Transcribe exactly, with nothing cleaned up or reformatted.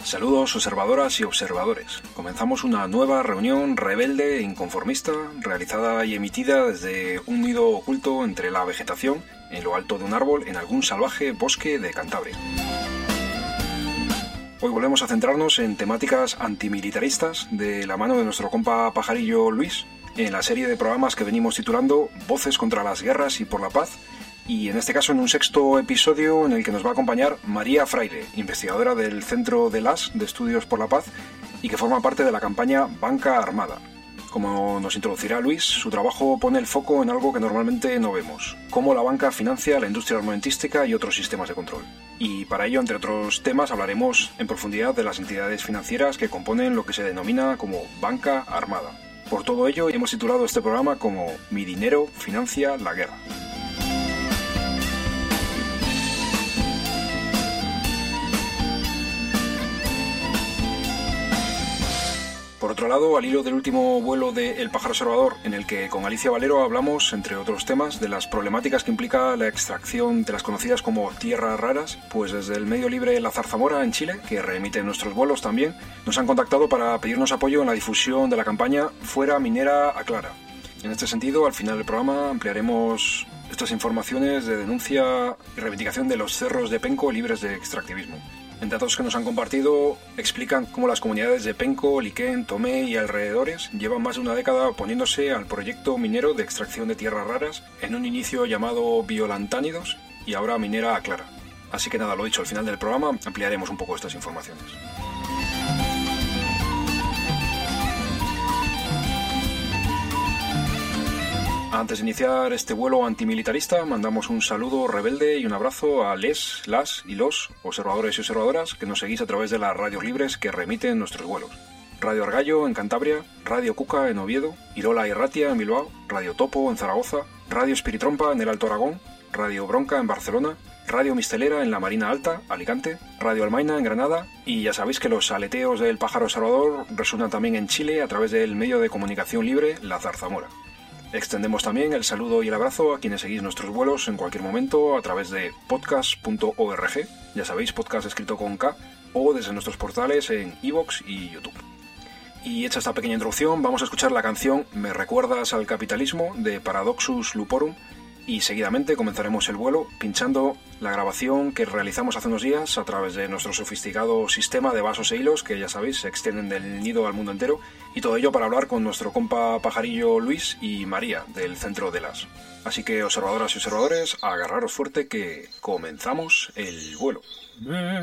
Saludos observadoras y observadores. Comenzamos una nueva reunión rebelde e inconformista, realizada y emitida desde un nido oculto entre la vegetación, en lo alto de un árbol, en algún salvaje bosque de Cantabria. Hoy volvemos a centrarnos en temáticas antimilitaristas de la mano de nuestro compa pajarillo Luis, en la serie de programas que venimos titulando Voces contra las guerras y por la paz, y en este caso en un sexto episodio en el que nos va a acompañar María Fraile, investigadora del Centro de Las de Estudios por la Paz y que forma parte de la campaña Banca Armada. Como nos introducirá Luis, su trabajo pone el foco en algo que normalmente no vemos: cómo la banca financia la industria armamentística y otros sistemas de control. Y para ello, entre otros temas, hablaremos en profundidad de las entidades financieras que componen lo que se denomina como Banca Armada. Por todo ello, hemos titulado este programa como Mi dinero financia la guerra. Por otro lado, al hilo del último vuelo de El Pájaro Observador, en el que con Alicia Valero hablamos, entre otros temas, de las problemáticas que implica la extracción de las conocidas como tierras raras, pues desde el medio libre La Zarzamora en Chile, que reemite nuestros vuelos también, nos han contactado para pedirnos apoyo en la difusión de la campaña Fuera Minera Aclara. En este sentido, al final del programa ampliaremos estas informaciones de denuncia y reivindicación de los cerros de Penco libres de extractivismo. En datos que nos han compartido, explican cómo las comunidades de Penco, Liquén, Tomé y alrededores llevan más de una década oponiéndose al proyecto minero de extracción de tierras raras, en un inicio llamado Violantánidos y ahora Minera Aclara. Así que nada, lo dicho, al final del programa ampliaremos un poco estas informaciones. Antes de iniciar este vuelo antimilitarista, mandamos un saludo rebelde y un abrazo a les, las y los observadores y observadoras que nos seguís a través de las radios libres que remiten nuestros vuelos. Radio Argallo en Cantabria, Radio Cuca en Oviedo, Irola y Ratia en Bilbao, Radio Topo en Zaragoza, Radio Espiritrompa en el Alto Aragón, Radio Bronca en Barcelona, Radio Mistelera en la Marina Alta, Alicante, Radio Almaina en Granada, y ya sabéis que los aleteos del Pájaro Observador resuenan también en Chile a través del medio de comunicación libre La Zarzamora. Extendemos también el saludo y el abrazo a quienes seguís nuestros vuelos en cualquier momento a través de podcast punto org, ya sabéis, podcast escrito con K, o desde nuestros portales en iVoox y YouTube. Y hecha esta pequeña introducción, vamos a escuchar la canción Me recuerdas al capitalismo de Paradoxus Luporum, y seguidamente comenzaremos el vuelo pinchando la grabación que realizamos hace unos días a través de nuestro sofisticado sistema de vasos e hilos que, ya sabéis, se extienden del nido al mundo entero, y todo ello para hablar con nuestro compa pajarillo Luis y María del Centro de Las. Así que, observadoras y observadores, agarraros fuerte que comenzamos el vuelo.